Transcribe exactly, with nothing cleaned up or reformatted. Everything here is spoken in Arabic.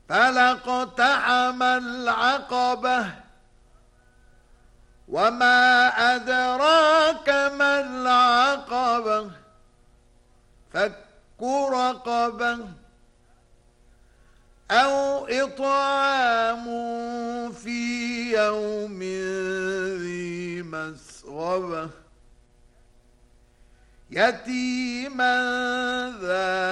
فلاقتحم العقبة وما أدراك ما العقبة فك رقبة أو إطعام في يوم ذي مسغبة يتيما ذا